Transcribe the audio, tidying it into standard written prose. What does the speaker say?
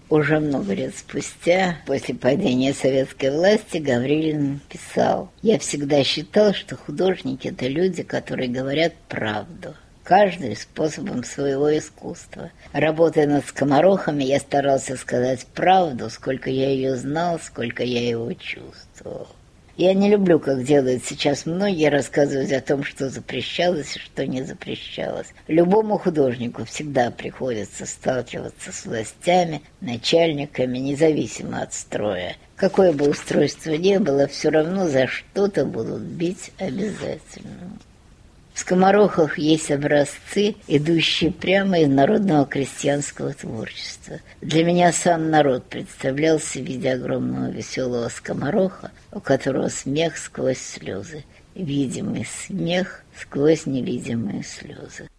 Уже много лет спустя, после падения советской власти, Гаврилин писал: «Я всегда считал, что художники – это люди, которые говорят правду. Каждый способом своего искусства. Работая над скоморохами, я старался сказать правду, сколько я ее знал, сколько я его чувствовал». Я не люблю, как делают сейчас многие, рассказывать о том, что запрещалось и что не запрещалось. Любому художнику всегда приходится сталкиваться с властями, начальниками, независимо от строя. Какое бы устройство ни было, все равно за что-то будут бить обязательно. В скоморохах есть образцы, идущие прямо из народного крестьянского творчества. Для меня сам народ представлялся в виде огромного веселого скомороха, у которого смех сквозь слезы, видимый смех сквозь невидимые слезы.